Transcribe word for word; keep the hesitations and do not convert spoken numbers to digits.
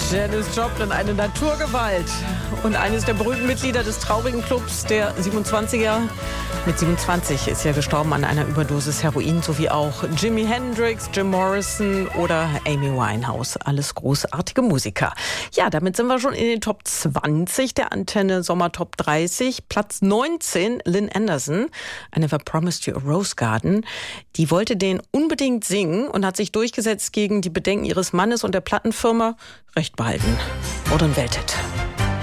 Janis Joplin, eine Naturgewalt und eines der berühmten Mitglieder des traurigen Clubs der siebenundzwanziger. Mit siebenundzwanzig ist er gestorben an einer Überdosis Heroin, sowie auch Jimi Hendrix, Jim Morrison oder Amy Winehouse. Alles großartige Musiker. Ja, damit sind wir schon in den Top zwanzig der Antenne Sommer Top dreißig. Platz neunzehn, Lynn Anderson, I Never Promised You a Rose Garden. Die wollte den unbedingt singen und hat sich durchgesetzt gegen die Bedenken ihres Mannes und der Plattenfirma. Recht behalten. Modern Welthit.